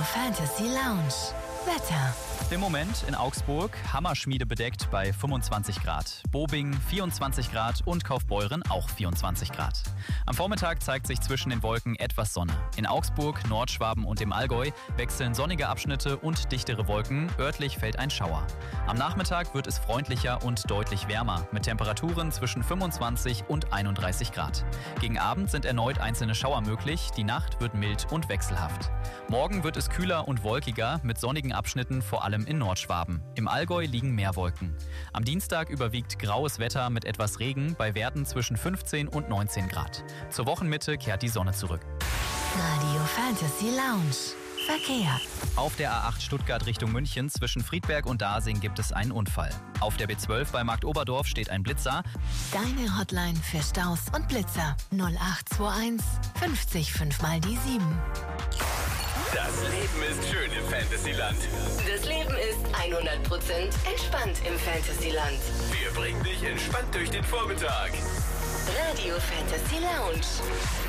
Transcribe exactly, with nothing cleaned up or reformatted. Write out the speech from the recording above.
Fantasy Lounge. Wetter. Im Moment in Augsburg Hammerschmiede bedeckt bei fünfundzwanzig Grad. Bobing vierundzwanzig Grad und Kaufbeuren auch vierundzwanzig Grad. Am Vormittag zeigt sich zwischen den Wolken etwas Sonne. In Augsburg, Nordschwaben und dem Allgäu wechseln sonnige Abschnitte und dichtere Wolken. Örtlich fällt ein Schauer. Am Nachmittag wird es freundlicher und deutlich wärmer mit Temperaturen zwischen fünfundzwanzig und einunddreißig Grad. Gegen Abend sind erneut einzelne Schauer möglich. Die Nacht wird mild und wechselhaft. Morgen wird es kühler und wolkiger mit sonnigen Abschnitten, vor allem in Nordschwaben. Im Allgäu liegen mehr Wolken. Am Dienstag überwiegt graues Wetter mit etwas Regen bei Werten zwischen fünfzehn und neunzehn Grad. Zur Wochenmitte kehrt die Sonne zurück. Radio Fantasy Lounge. Verkehr. Auf der A acht Stuttgart Richtung München zwischen Friedberg und Dasing gibt es einen Unfall. Auf der B zwölf bei Marktoberdorf steht ein Blitzer. Deine Hotline für Staus und Blitzer. null acht zwei eins fünfzig fünf mal die sieben. Das Leben ist schön im Fantasyland. Das Leben ist hundert Prozent entspannt im Fantasyland. Wir bringen dich entspannt durch den Vormittag. Radio Fantasy Lounge.